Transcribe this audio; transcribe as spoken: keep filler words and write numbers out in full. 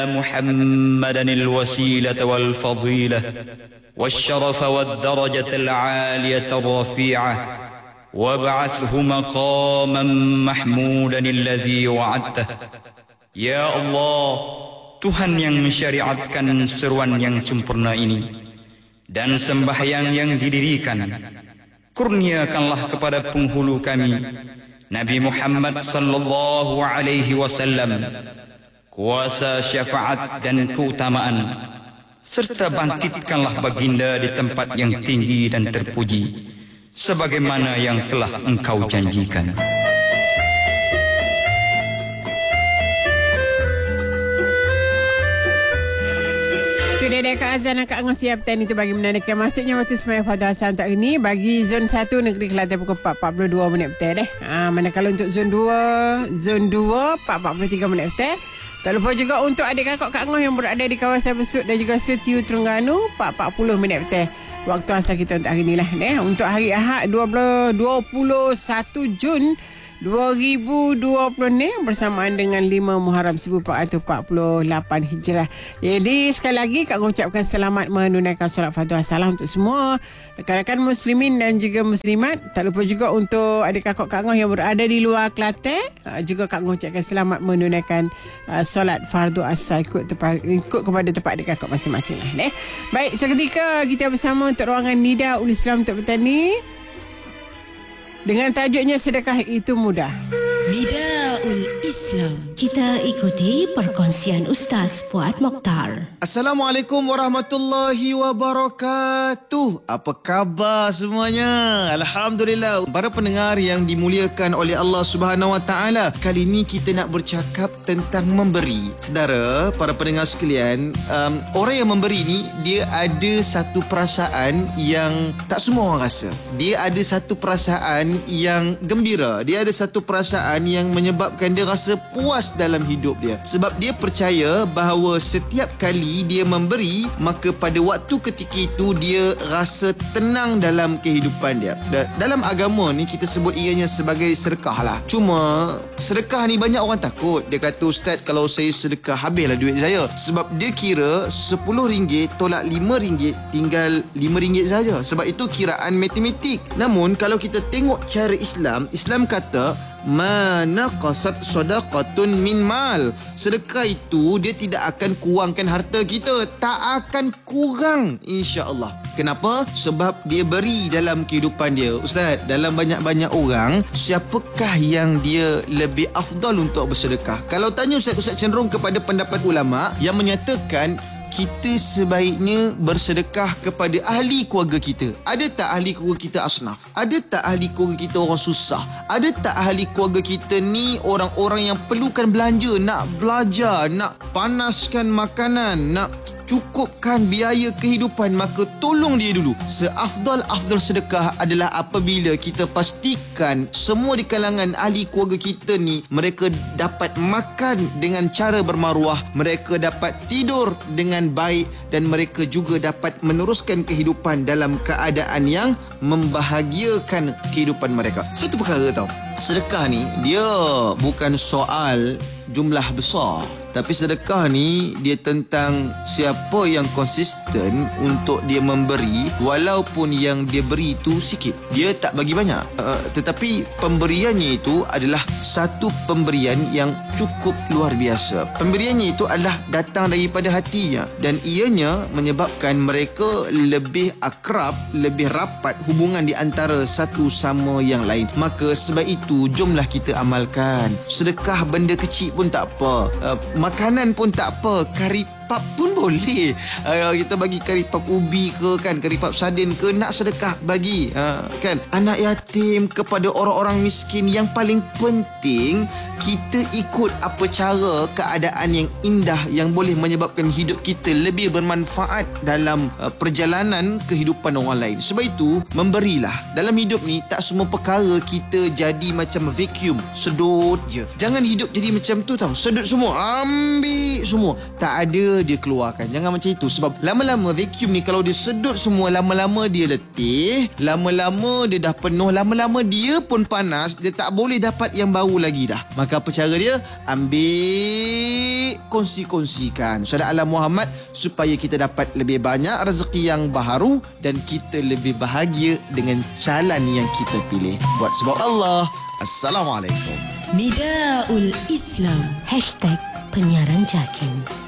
محمدا الوسيلة والفضيلة والشرف والدرجة العالية الرفيعة وابعثه مقاما محمودا الذي وعدته. Ya Allah, Tuhan yang mensyariatkan seruan yang sempurna ini dan sembahyang yang didirikan, kurniakanlah kepada penghulu kami Nabi Muhammad sallallahu alaihi wasallam kuasa syafaat dan keutamaan, serta bangkitkanlah baginda di tempat yang tinggi dan terpuji sebagaimana yang telah engkau janjikan. Itu dia dekat azan Kak Angah siap ten itu bagi menandakan masuknya waktu sembahyang fardu asar untuk hari ini. Bagi zon satu Negeri Kelantan pukul empat empat puluh dua minit petang deh. Ha, manakala untuk zon dua, zon dua empat empat puluh tiga minit petang. Tak lupa juga untuk adik kakak Kak Angah yang berada di kawasan Besut dan juga Setiu Terengganu empat empat puluh minit petang. Waktu asal kita untuk hari inilah deh. Untuk hari Ahad dua puluh satu Jun dua ribu dua puluh ni bersamaan dengan lima Muharram seribu empat ratus empat puluh lapan Hijrah. Jadi sekali lagi Kak mengucapkan selamat menunaikan solat fardu asar untuk semua rakan-rakan muslimin dan juga muslimat. Tak lupa juga untuk adik kakak Kak Angah yang berada di luar Kelantan, juga Kak mengucapkan selamat menunaikan uh, solat fardu asar ikut tepat, ikut kepada tempat adik kakak masing-masing lah. Eh. Baik, seketika kita bersama untuk ruangan Nida Ul Islam untuk petani dengan tajuknya Sedekah Itu Mudah. Nidaul Islam. Kita ikuti perkongsian Ustaz Fuad Mokhtar. Assalamualaikum warahmatullahi wabarakatuh. Apa khabar semuanya? Alhamdulillah. Para pendengar yang dimuliakan oleh Allah Subhanahu Wa Taala, kali ini kita nak bercakap tentang memberi. Saudara, para pendengar sekalian, um, orang yang memberi ni dia ada satu perasaan yang tak semua orang rasa. Dia ada satu perasaan yang gembira. Dia ada satu perasaan yang menyebabkan dia rasa puas dalam hidup dia. Sebab dia percaya bahawa setiap kali dia memberi, maka pada waktu ketika itu dia rasa tenang dalam kehidupan dia. Dalam agama ni kita sebut ianya sebagai sedekah lah. Cuma sedekah ni banyak orang takut. Dia kata, Ustaz, kalau saya sedekah habislah duit saya. Sebab dia kira sepuluh ringgit tolak lima ringgit tinggal lima ringgit saja. Sebab itu kiraan matematik. Namun kalau kita tengok cara Islam, Islam kata mana qasad sadaqatun min mal. Sedekah itu dia tidak akan kurangkan harta kita, tak akan kurang insya-Allah. Kenapa? Sebab dia beri dalam kehidupan dia. Ustaz, dalam banyak-banyak orang, siapakah yang dia lebih afdal untuk bersedekah? Kalau tanya Ustaz, Ustaz cenderung kepada pendapat ulama yang menyatakan kita sebaiknya bersedekah kepada ahli keluarga kita. Ada tak ahli keluarga kita asnaf? Ada tak ahli keluarga kita orang susah? Ada tak ahli keluarga kita ni orang-orang yang perlukan belanja, nak belajar, nak panaskan makanan, nak cukupkan biaya kehidupan, maka tolong dia dulu. Seafdal-afdal sedekah adalah apabila kita pastikan semua di kalangan ahli keluarga kita ni mereka dapat makan dengan cara bermaruah, mereka dapat tidur dengan baik dan mereka juga dapat meneruskan kehidupan dalam keadaan yang membahagiakan kehidupan mereka. Satu perkara tau, sedekah ni dia bukan soal jumlah besar, tapi sedekah ni dia tentang siapa yang konsisten untuk dia memberi, walaupun yang dia beri itu sikit. Dia tak bagi banyak, uh, tetapi pemberiannya itu adalah satu pemberian yang cukup luar biasa. Pemberiannya itu adalah datang daripada hatinya dan ianya menyebabkan mereka lebih akrab, lebih rapat hubungan di antara satu sama yang lain. Maka sebab itu jomlah kita amalkan. Sedekah benda kecil pun tak apa, uh, makanan pun tak apa, kari pap pun boleh. Uh, kita bagi kari pap ubi ke kan, kari pap sardin ke, nak sedekah bagi uh, kan. Anak yatim, kepada orang-orang miskin. Yang paling penting kita ikut apa cara keadaan yang indah yang boleh menyebabkan hidup kita lebih bermanfaat dalam uh, perjalanan kehidupan orang lain. Sebab itu memberilah. Dalam hidup ni tak semua perkara kita jadi macam vacuum, sedut je. Jangan hidup jadi macam tu tau, sedut semua, ambil semua. Tak ada barulah dia keluarkan. Jangan macam itu. Sebab lama-lama vacuum ni kalau dia sedut semua, lama-lama dia letih, lama-lama dia dah penuh, lama-lama dia pun panas, dia tak boleh dapat yang baru lagi dah. Maka apa cara dia? Ambil, kongsi-kongsikan syariat ala Muhammad supaya kita dapat lebih banyak rezeki yang baharu dan kita lebih bahagia dengan jalan yang kita pilih. Buat sebab Allah. Assalamualaikum. Nidaul Islam. Hashtag penyiaran JAKIM.